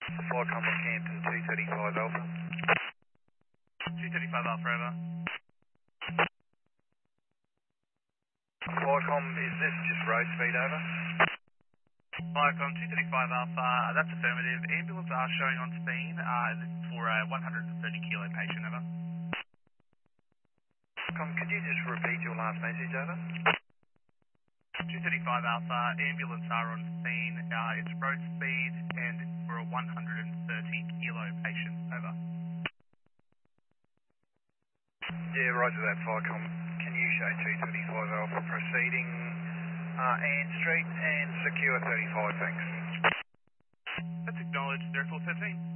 Flycom Rockhampton 235 Alpha. 235 Alpha, over. Flycom, is this just road speed, over? Flycom 235 Alpha, that's affirmative. Ambulance are showing on scene. This is for a 130 kilo patient, over. Flycom, could you just repeat your last message, over? 235 Alpha, ambulance are on scene. It's road speed and it's for a 130 kilo patient, over. Yeah, roger that, Flycom. Can you show 235 Alpha proceeding Ann Street and secure 35, thanks. That's acknowledged, 0413.